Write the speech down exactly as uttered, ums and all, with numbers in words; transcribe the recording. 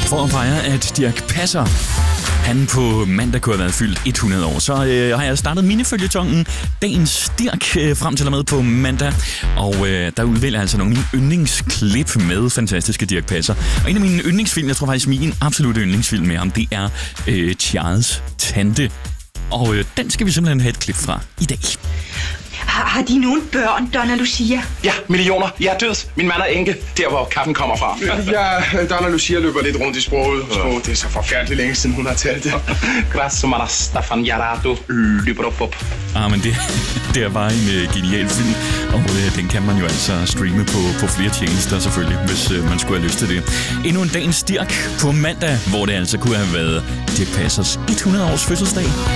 For at fejre, at Dirch Passer, han på mandag kunne have været fyldt hundrede år, så øh, har jeg startet miniføljetongen Dagens Dirch øh, frem til og med på mandag. Og øh, der udvælger jeg altså nogle af mine yndlingsklip med fantastiske Dirch Passer. Og en af mine yndlingsfilm, jeg tror faktisk min absolutte yndlingsfilm med ham, det er øh, Charles' Tante. Og øh, den skal vi simpelthen have et klip fra i dag. Har, har de nogen børn, Donna Lucia? Ja, millioner. Jeg er død. Min mand er enke, der hvor kaffen kommer fra. Ja, Donna Lucia løber lidt rundt i sproget. Sprog, det er så forfærdeligt længe siden, hun har talt det. Grasso mara Staffan Jarato Lybropop. Ah, men det, det er bare en uh, genial film, og uh, den kan man jo altså streame på, på flere tjenester selvfølgelig, hvis uh, man skulle have lyst til det. Endnu en Dagens Dirch på mandag, hvor det altså kunne have været Dirch Passers hundrede års fødselsdag.